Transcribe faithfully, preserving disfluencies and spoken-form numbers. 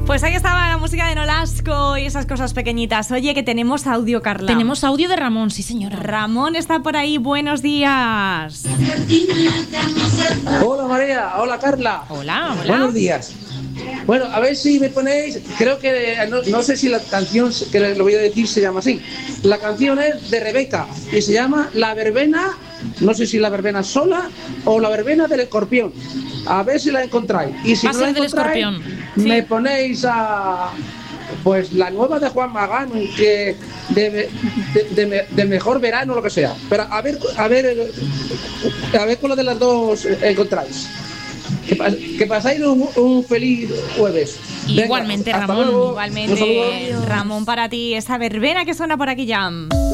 Pues ahí estaba la música de Nolasco y esas cosas pequeñitas. Oye, que tenemos audio, Carla. Tenemos audio de Ramón, sí señora. Ramón está por ahí, buenos días. Hola María, hola Carla. Hola, hola. Buenos días. Bueno, a ver si me ponéis, creo que, no, no sé si la canción que lo voy a decir se llama así. La canción es de Rebeca y se llama La Verbena, no sé si la verbena sola o la verbena del escorpión. A ver si la encontráis. Y si Va a no la ser del encontráis, escorpión. me Sí. ponéis a... Pues la nueva de Juan Magán, que de, de, de, de mejor verano, lo que sea. Pero a ver, a ver, a ver con lo de las dos encontráis. Que, pas, que pasáis un, un feliz jueves. Igualmente, Venga, hasta Ramón. luego. Igualmente, Un saludo. Ramón, para ti, esa verbena que suena por aquí ya.